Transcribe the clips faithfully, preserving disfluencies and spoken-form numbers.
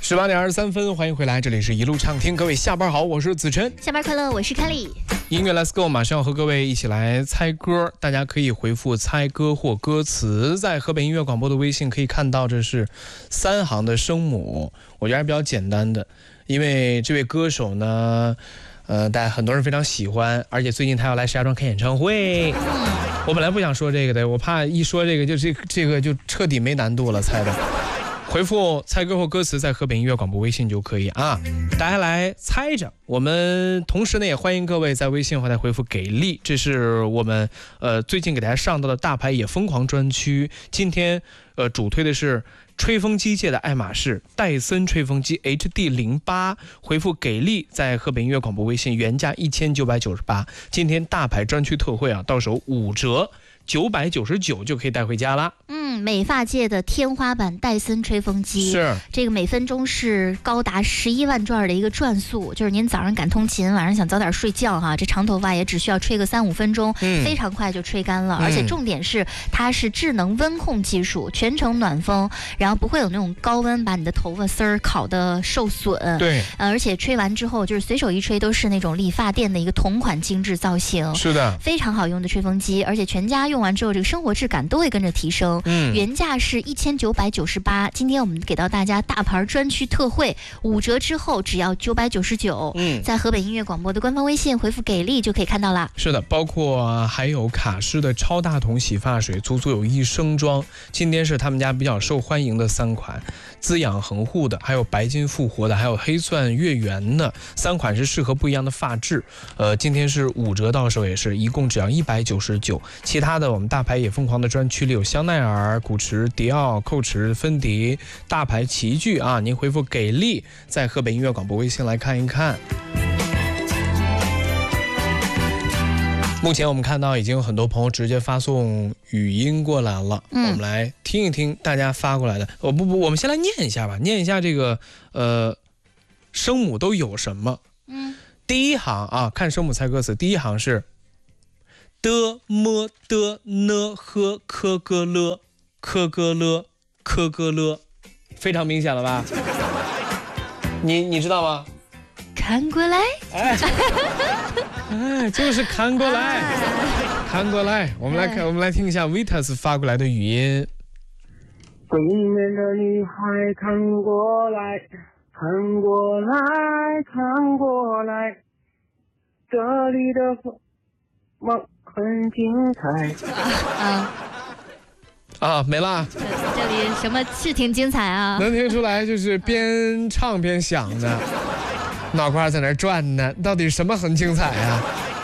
十八点二十三分，欢迎回来，这里是一路畅听，各位下班好，我是子琛。 下班快乐，我是凯里。 音乐 Let's Go， 马上要和各位一起来猜歌，大家可以回复猜歌或歌词，在河北音乐广播的微信可以看到，这是三行的声母，我觉得还是比较简单的，因为这位歌手呢，呃，大家很多人非常喜欢，而且最近他要来石家庄开演唱会。我本来不想说这个的，我怕一说这个就这这个就彻底没难度了，猜的。回复猜歌或歌词在河北音乐广播微信就可以啊，大家来猜着。我们同时呢也欢迎各位在微信后台回复给力，这是我们呃最近给大家上到的大牌也疯狂专区。今天呃主推的是吹风机界的爱马仕戴森吹风机 H D 零八， 回复给力在河北音乐广播微信，原价一千九百九十八，今天大牌专区特惠啊，到手五折。九百九十九就可以带回家了。 嗯，美发界的天花板戴森吹风机， 是这个每分钟是高达十一万转的一个转速，就是您早上赶通勤，晚上想早点睡觉哈，这长头发也只需要吹个三五分钟，嗯、非常快就吹干了。嗯、而且重点是它是智能温控技术，全程暖风，然后不会有那种高温把你的头发丝儿烤得受损。 对， 呃，而且吹完之后就是随手一吹都是那种理发店的一个同款精致造型。 是的， 非常好用的吹风机，而且全家用。用完之后，这个生活质感都会跟着提升。嗯，原价是一千九百九十八，今天我们给到大家大牌专区特惠，五折之后只要九百九十九。嗯，在河北音乐广播的官方微信回复给力就可以看到了。 是的，包括还有卡诗的超大桶洗发水，足足有一升装。今天是他们家比较受欢迎的三款，滋养恒护的，还有白金复活的，还有黑钻月圆的，三款是适合不一样的发质。呃，今天是五折到手，也是一共只要一百九十九。其他的我们大牌也疯狂的专区里有香奈儿、古驰、迪奥、蔻驰、芬迪大牌齐聚啊！您回复给力，在河北音乐广播微信来看一看。目前我们看到已经有很多朋友直接发送语音过来了，嗯、我们来听一听大家发过来的。我、哦、不不，我们先来念一下吧，念一下这个呃声母都有什么。嗯，第一行啊，看声母猜歌词，第一行是的么的呢呵科哥了科哥了科哥了，非常明显了吧？你你知道吗？ 看过来， 哎，哎，就是看过来，看过来。我们来看，我们来听一下 Vitas 发过来的语音。 对面的女孩看过来，看过来，看过来，这里的梦很精彩。 啊啊，没了。 这里什么是挺精彩啊？ 能听出来，就是边唱边想的。脑瓜在那转呢，到底什么很精彩啊？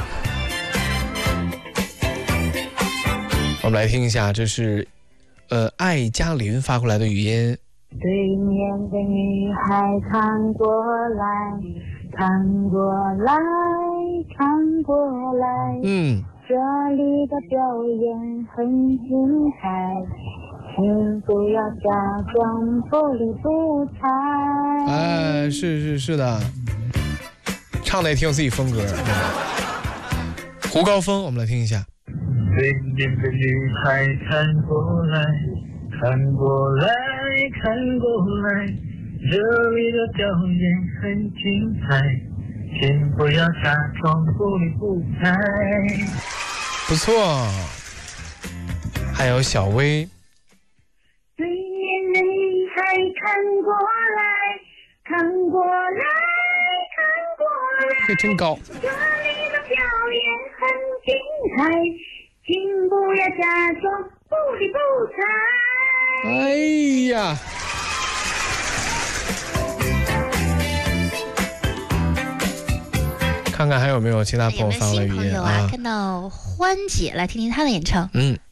我们来听一下，这是呃艾嘉林发过来的语音。 对面的女孩看过来，看过来，看过来，嗯，这里的表演很精彩，请不要假装不理不睬。 哎，是是是的。唱的也挺有自己风格。胡高峰，我们来听一下。 对面的女孩看过来，看过来，看过来，这里的表演很精彩，请不要假装不理不睬。 不错。还有小薇。 对面的女孩看过来，看过来， 这真高。 这里的表演很精彩，请不要假装不理不睬。 哎呀，看看还有没有其他朋友发了语音啊？ 看到欢姐，来听听她的演唱。 嗯。